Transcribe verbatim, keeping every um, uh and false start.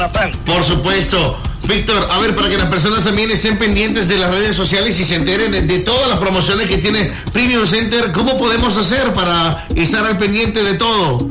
Por supuesto. Víctor, a ver, para que las personas también estén pendientes de las redes sociales y se enteren de, de todas las promociones que tiene Premium Center, ¿cómo podemos hacer para estar al pendiente de todo?